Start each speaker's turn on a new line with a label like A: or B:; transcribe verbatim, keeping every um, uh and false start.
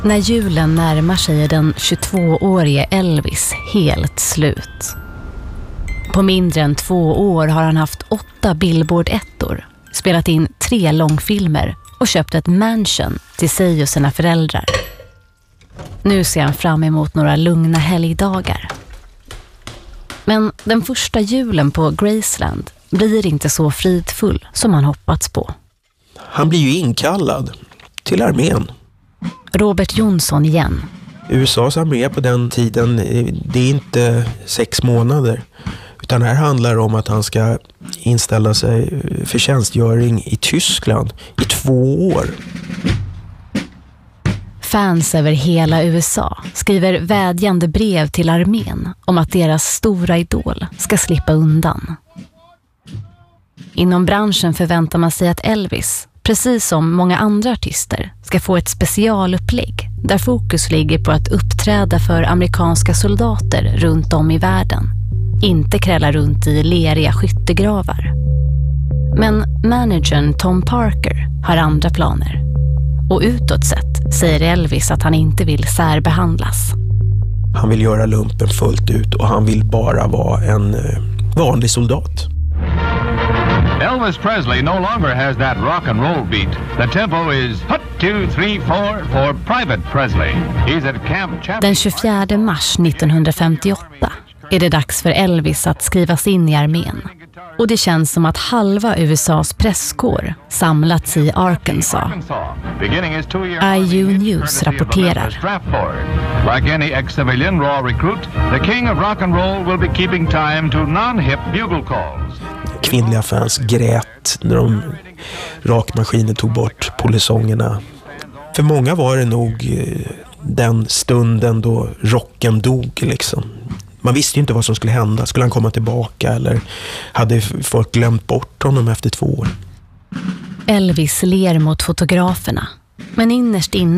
A: När julen närmar sig är den tjugotvåårige Elvis helt slut. På mindre än två år har han haft åtta Billboard-ettor, spelat in tre långfilmer och köpt ett mansion till sig och sina föräldrar. Nu ser han fram emot några lugna helgdagar. Men den första julen på Graceland blir inte så fridfull som han hoppats på.
B: Han blir ju inkallad till armén.
A: Robert Jonsson igen.
B: U S A:s armé på den tiden, det är inte sex månader. Utan här handlar det om att han ska inställa sig för tjänstgöring i Tyskland i två år.
A: Fans över hela U S A skriver vädjande brev till armén om att deras stora idol ska slippa undan. Inom branschen förväntar man sig att Elvis, precis som många andra artister, ska få ett specialupplägg där fokus ligger på att uppträda för amerikanska soldater runt om i världen, inte krälla runt i leriga skyttegravar. Men managern Tom Parker har andra planer. Och utåt sett säger Elvis att han inte vill särbehandlas.
B: Han vill göra lumpen fullt ut och han vill bara vara en vanlig soldat.
C: Elvis Presley no longer has that rock and roll beat. The tempo is hut two three four for Private Presley. He's at Camp Chapel.
A: Den tjugofjärde mars nittonhundrafemtioåtta är det dags för Elvis att skrivas in i armén. Och det känns som att halva U S A:s presskår samlats i Arkansas. I U News rapporterar.
C: Like any ex-civilian raw recruit, the king of rock and roll will be keeping time to non-hip bugle calls.
B: Kvinnliga fans grät när de rakmaskiner tog bort polisongerna. För många var det nog den stunden då rocken dog liksom. Man visste ju inte vad som skulle hända. Skulle han komma tillbaka eller hade folk glömt bort honom efter två år?
A: Elvis ler mot fotograferna, men innerst inne